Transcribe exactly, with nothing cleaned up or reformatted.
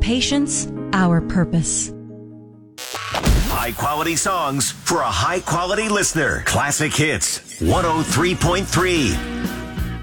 Patience, our purpose. High quality songs for a high quality listener. Classic Hits one oh three point three.